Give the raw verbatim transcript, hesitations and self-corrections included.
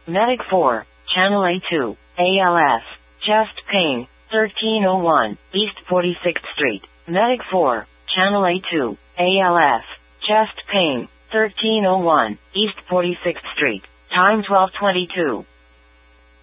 Medic four, Channel A two, A L S, chest pain, thirteen oh one, East forty-sixth Street. Medic four, Channel A two, A L S, chest pain, thirteen oh one, East forty-sixth Street. Time twelve twenty-two.